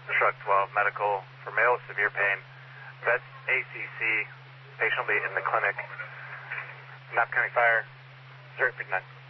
Truck 12, medical for male with severe pain. That's ACC. Patient will be in the clinic. Knob County Fire, 059.